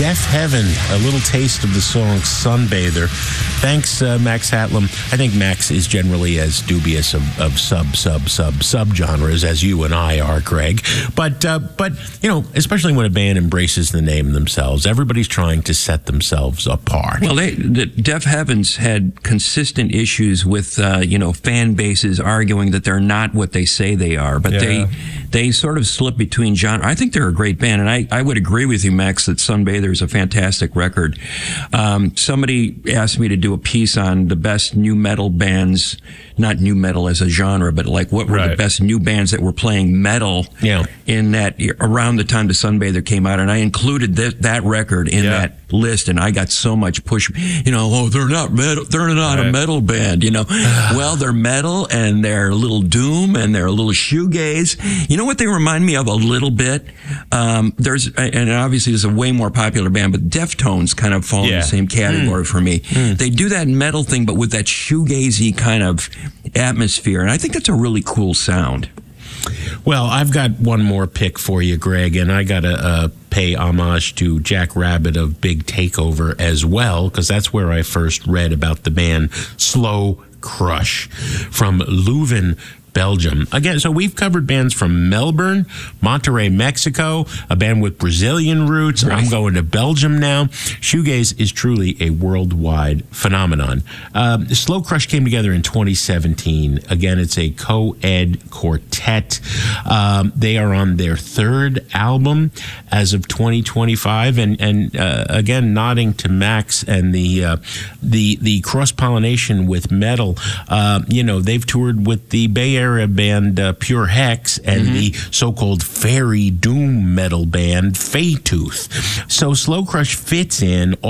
Deaf Heaven, a little taste of the song Sunbather. Thanks, Max Hatlam. I think Max is generally as dubious of sub-genres as you and I are, Greg. But you know, especially when a band embraces the name themselves, everybody's trying to set themselves apart. Well, the Deaf Heavens had consistent issues with, fan bases arguing that they're not what they say they are, but they sort of slip between genres. I think they're a great band, and I would agree with you, Max, that Sunbather is a fantastic record. Somebody asked me to do a piece on the best new metal bands, not new metal as a genre, but like what were the best new bands that were playing metal in that around the time the Sunbather came out, and I included that record in that list, and I got so much push. They're not metal. They're not a metal band. Well, they're metal, and they're a little doom, and they're a little shoegaze. You know what they remind me of a little bit? And obviously there's a way more popular band, but Deftones kind of fall in the same category for me. They do that metal thing, but with that shoegazy kind of atmosphere, and I think that's a really cool sound. Well, I've got one more pick for you, Greg, and I got to pay homage to Jack Rabbit of Big Takeover as well, because that's where I first read about the band Slow Crush from Leuven, Belgium. Again, so we've covered bands from Melbourne, Monterrey, Mexico, a band with Brazilian roots. I'm going to Belgium now. Shoegaze is truly a worldwide phenomenon. Slow Crush came together in 2017. Again, it's a co-ed quartet. They are on their third album as of 2025, and again, nodding to Max and the cross-pollination with metal. They've toured with the Bay Area band Pure Hex and the so-called fairy doom metal band Faytooth. So Slow Crush fits in